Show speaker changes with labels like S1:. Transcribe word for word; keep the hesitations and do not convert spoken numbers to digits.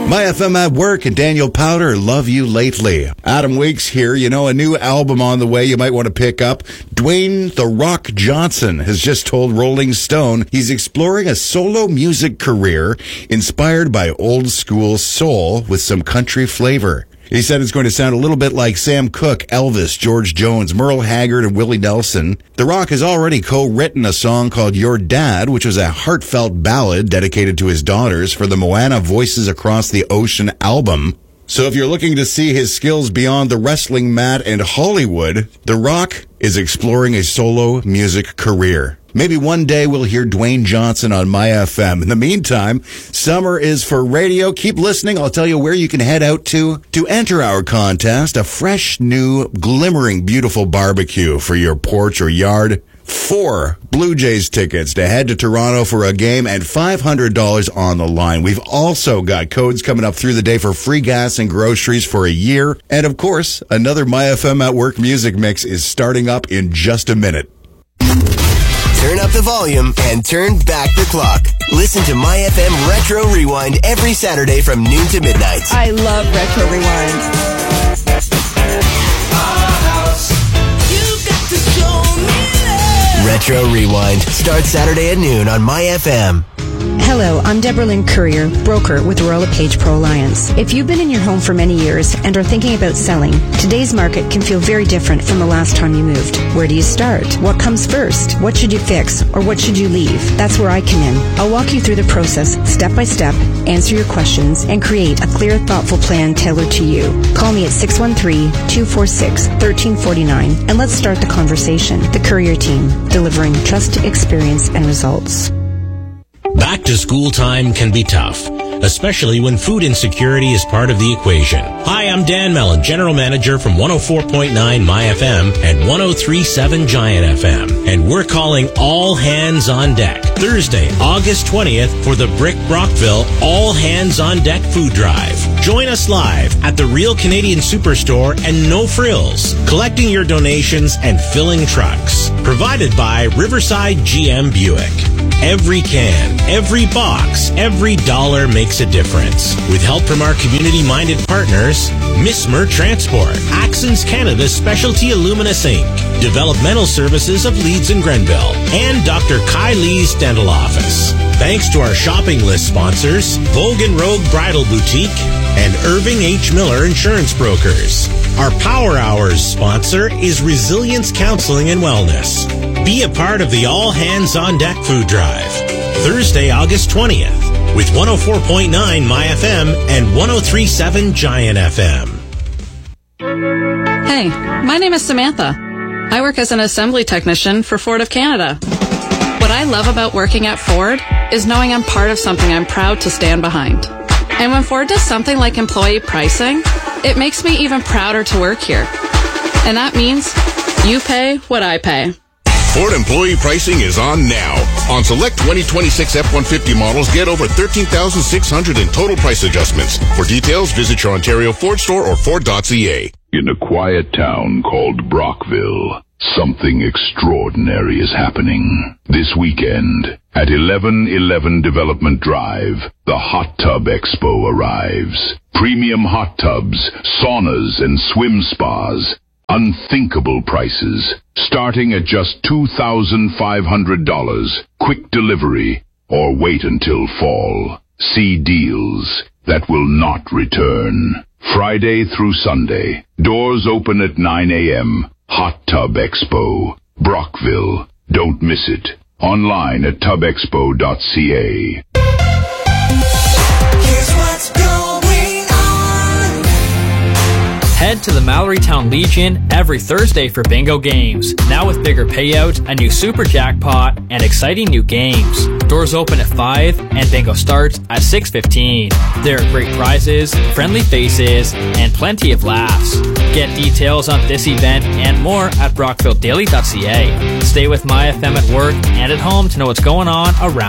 S1: My F M at Work and Daniel Powder, Love You Lately. Adam Weeks here. You know, a new album on the way you might want to pick up. Dwayne The Rock Johnson has just told Rolling Stone he's exploring a solo music career inspired by old school soul with some country flavor. He said it's going to sound a little bit like Sam Cooke, Elvis, George Jones, Merle Haggard, and Willie Nelson. The Rock has already co-written a song called Your Dad, which was a heartfelt ballad dedicated to his daughters for the Moana Voices Across the Ocean album. So if you're looking to see his skills beyond the wrestling mat and Hollywood, The Rock is exploring a solo music career. Maybe one day we'll hear Dwayne Johnson on My F M. In the meantime, summer is for radio. Keep listening. I'll tell you where you can head out to to enter our contest. A fresh, new, glimmering, beautiful barbecue for your porch or yard. Four Blue Jays tickets to head to Toronto for a game and five hundred dollars on the line. We've also got codes coming up through the day for free gas and groceries for a year. And of course, another My F M at Work music mix is starting up in just a minute.
S2: Turn up the volume and turn back the clock. Listen to My F M Retro Rewind every Saturday from noon to midnight.
S3: I love Retro Rewind.
S2: Retro Rewind starts Saturday at noon on My F M.
S4: Hello, I'm Deborah Lynn Courier, broker with Royal LePage Pro Alliance. If you've been in your home for many years and are thinking about selling, today's market can feel very different from the last time you moved. Where do you start? What comes first? What should you fix or what should you leave? That's where I come in. I'll walk you through the process step by step, answer your questions, and create a clear, thoughtful plan tailored to you. Call me at six one three, two four six, one three four nine and let's start the conversation. The Courier Team, delivering trust, experience, and results.
S5: Back to school time can be tough, especially when food insecurity is part of the equation. Hi, I'm Dan Mellon, General Manager from one oh four point nine My F M and one oh three point seven Giant F M. And we're calling all hands on deck Thursday, August twentieth for the Brick Brockville All Hands on Deck Food Drive. Join us live at the Real Canadian Superstore and No Frills, collecting your donations and filling trucks. Provided by Riverside G M Buick. Every can, every box, every dollar makes a difference. With help from our community-minded partners, Missmer Transport, Axons Canada's Specialty Illuminous Incorporated, Developmental Services of Leeds and Grenville, and Doctor Kai Lee's Dental Office. Thanks to our shopping list sponsors, Vogue and Rogue Bridal Boutique and Irving H. Miller Insurance Brokers. Our Power Hours sponsor is Resilience Counseling and Wellness. Be a part of the All Hands on Deck Food Drive. Thursday, August twentieth, with one oh four point nine My F M and one oh three point seven Giant F M.
S6: Hey, my name is Samantha. I work as an assembly technician for Ford of Canada. What I love about working at Ford is knowing I'm part of something I'm proud to stand behind. And when Ford does something like employee pricing, it makes me even prouder to work here. And that means you pay what I pay.
S7: Ford employee pricing is on now. On select twenty twenty-six F one fifty models, get over thirteen thousand six hundred in total price adjustments. For details, visit your Ontario Ford store or Ford dot C A.
S8: In a quiet town called Brockville, something extraordinary is happening. This weekend, at eleven eleven Development Drive, the Hot Tub Expo arrives. Premium hot tubs, saunas, and swim spas. Unthinkable prices, starting at just two thousand five hundred dollars. Quick delivery, or wait until fall. See deals that will not return. Friday through Sunday, doors open at nine a.m. Hot Tub Expo, Brockville. Don't miss it. Online at tub expo dot c a.
S9: Here's what's going on.
S10: Head to the Mallorytown Legion every Thursday for bingo games. Now with bigger payout, a new super jackpot, and exciting new games. Doors open at five and bingo starts at six fifteen. There are great prizes, friendly faces, and plenty of laughs. Get details on this event and more at brockville daily dot c a. Stay with My F M at work and at home to know what's going on around